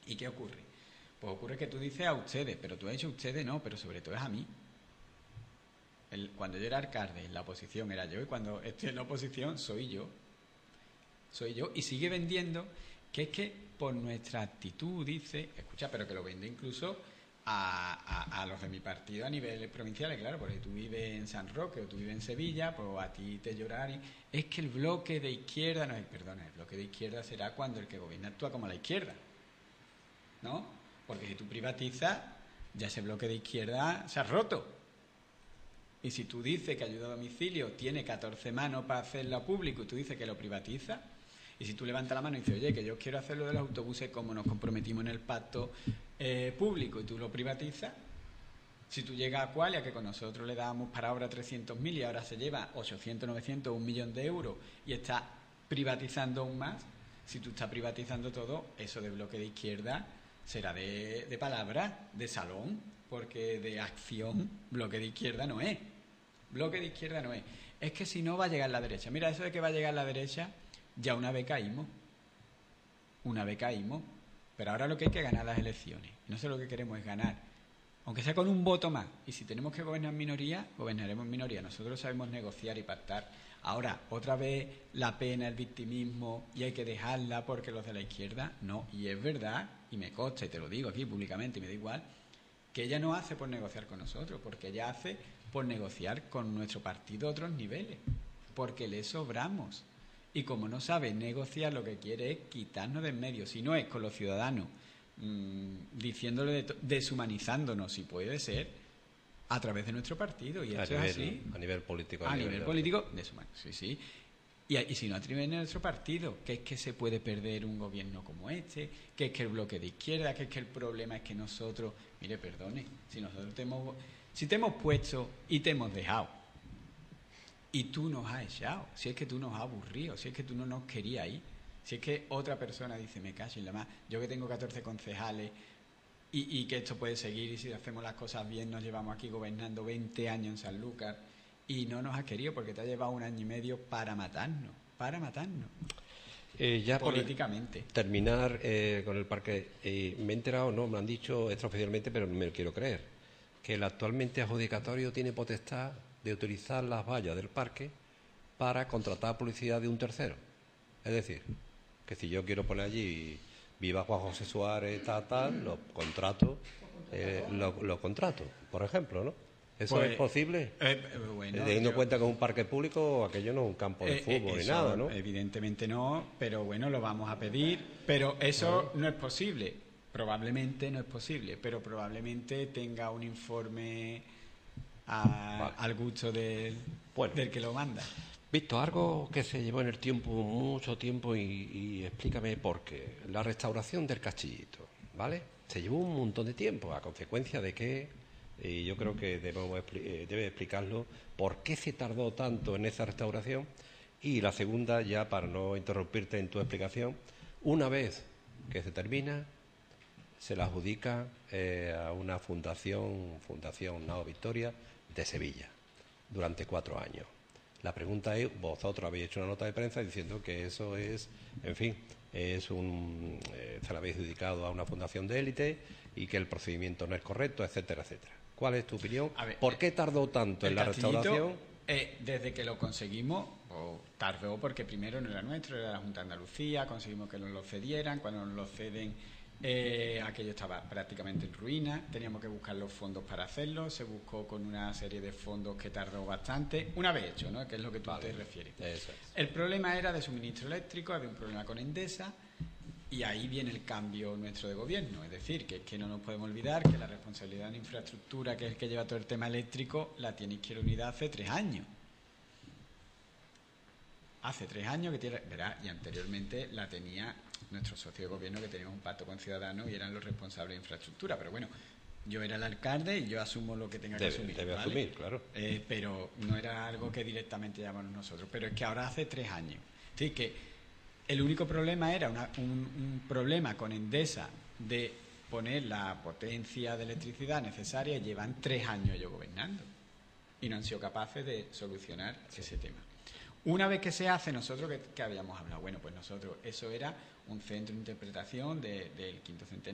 ¿Y qué ocurre? Pues ocurre que tú dices a ustedes, pero tú has dicho ustedes no, pero sobre todo es a mí. Cuando yo era alcalde, en la oposición era yo, y cuando estoy en la oposición soy yo. Soy yo, y sigue vendiendo que es que por nuestra actitud, dice, escucha, pero que lo vende incluso a los de mi partido a nivel provincial, claro, porque tú vives en San Roque o tú vives en Sevilla, pues a ti te llorarán. Es que el bloque de izquierda, no, perdona, el bloque de izquierda será cuando el que gobierna actúa como la izquierda, ¿no? Porque si tú privatizas, ya ese bloque de izquierda se ha roto. Y si tú dices que ayuda a domicilio tiene 14 manos para hacerlo público y tú dices que lo privatiza, y si tú levantas la mano y dices, oye, que yo quiero hacer lo de los autobuses como nos comprometimos en el pacto público, y tú lo privatizas, si tú llegas a Qualia, que con nosotros le dábamos para ahora 300.000 y ahora se lleva 800, 900, 1.000.000 de euros y está privatizando aún más, si tú estás privatizando todo, eso de bloque de izquierda será de palabra, de salón, porque de acción bloque de izquierda no es. Bloque de izquierda no es. Es que si no va a llegar la derecha. Mira, eso de que va a llegar la derecha, ya una vez caímos. Una vez caímos. Pero ahora lo que hay que ganar las elecciones. No sé, lo que queremos es ganar. Aunque sea con un voto más. Y si tenemos que gobernar en minoría, gobernaremos en minoría. Nosotros sabemos negociar y pactar. Ahora, otra vez la pena, el victimismo, y hay que dejarla porque los de la izquierda, no. Y es verdad, y me consta, y te lo digo aquí públicamente, y me da igual, que ella no hace por negociar con nosotros, porque ella hace por negociar con nuestro partido a otros niveles, porque le sobramos. Y como no sabe negociar, lo que quiere es quitarnos de en medio. Si no es con los ciudadanos, diciéndole, deshumanizándonos, si puede ser, a través de nuestro partido. Y esto es así. A nivel político. A nivel político, sí, sí. Y si no, a nivel de nuestro partido, que es que se puede perder un gobierno como este, que es que el bloque de izquierda, que es que el problema es que nosotros, mire, perdone, si te hemos puesto y te hemos dejado, y tú nos has echado, si es que tú nos has aburrido, si es que tú no nos querías ir, si es que otra persona dice, me caso en la más, yo que tengo 14 concejales y que esto puede seguir, y si hacemos las cosas bien nos llevamos aquí gobernando 20 años en Sanlúcar, y no nos has querido porque te ha llevado 1 año y medio para matarnos. Ya políticamente. Por terminar con el parque, me he enterado, no, me han dicho extraoficialmente, pero no me lo quiero creer, que el actualmente adjudicatario tiene potestad de utilizar las vallas del parque para contratar publicidad de un tercero. Es decir, que si yo quiero poner allí viva Juan José Suárez, lo contrato, por ejemplo, ¿no? ¿Eso es posible? Bueno, teniendo en cuenta que es un parque público, aquello no es un campo de fútbol ni nada, ¿no? Evidentemente no, pero bueno, lo vamos a pedir. Pero eso no es posible. Probablemente no es posible, pero probablemente tenga un informe al gusto del que lo manda. Víctor, algo que se llevó en el tiempo, mucho tiempo, y explícame por qué. La restauración del Castillito, ¿vale? Se llevó un montón de tiempo, a consecuencia de que, y yo creo que debe explicarlo, por qué se tardó tanto en esa restauración. Y la segunda, ya para no interrumpirte en tu explicación, una vez que se termina, se la adjudica a una fundación Nao Victoria de Sevilla, durante 4 años. La pregunta es, vosotros habéis hecho una nota de prensa diciendo que eso es, en fin, se lo habéis adjudicado a una fundación de élite y que el procedimiento no es correcto, etcétera, etcétera. ¿Cuál es tu opinión? ¿Por qué tardó tanto en la restauración? Desde que lo conseguimos, tardó porque primero no era nuestro, era la Junta de Andalucía, conseguimos que nos lo cedieran, cuando nos lo ceden aquello estaba prácticamente en ruina, teníamos que buscar los fondos para hacerlo, se buscó con una serie de fondos que tardó bastante, una vez hecho, ¿no? Que es lo que tú te refieres. Eso es. El problema era de suministro eléctrico, había un problema con Endesa, y ahí viene el cambio nuestro de gobierno, es decir, que es que no nos podemos olvidar que la responsabilidad de infraestructura, que es el que lleva todo el tema eléctrico, la tiene Izquierda Unida hace 3 años. Hace 3 años que tiene, verá, y anteriormente la tenía nuestro socio de gobierno, que teníamos un pacto con Ciudadanos y eran los responsables de infraestructura. Pero bueno, yo era el alcalde y yo asumo lo que tenga que asumir. Debe asumir, claro. Pero no era algo que directamente llamamos nosotros. Pero es que ahora hace 3 años. Así que el único problema era un problema con Endesa de poner la potencia de electricidad necesaria, y llevan 3 años ellos gobernando y no han sido capaces de solucionar ese tema. Una vez que se hace, nosotros que habíamos hablado, bueno, pues nosotros, eso era un centro de interpretación del quinto centenario.